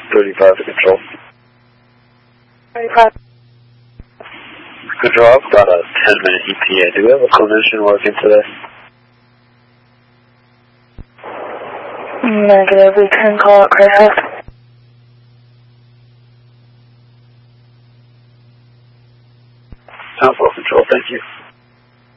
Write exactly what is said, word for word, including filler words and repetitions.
thirty-five to control. thirty-five. Control, I've got a ten minute E T A. Do we have a clinician working today? Negative, we can call it crash. Sounds well, Control, thank you.